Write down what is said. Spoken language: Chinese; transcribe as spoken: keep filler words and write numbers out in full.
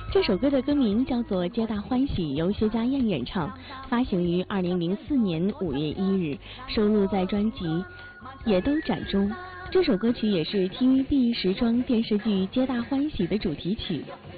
这首歌的歌名叫做《皆大欢喜》，由薛家燕演唱，发行于二零零四年五月一日，收录在专辑《野兜展》中。这首歌曲也是 T V B 时装电视剧《皆大欢喜》的主题曲。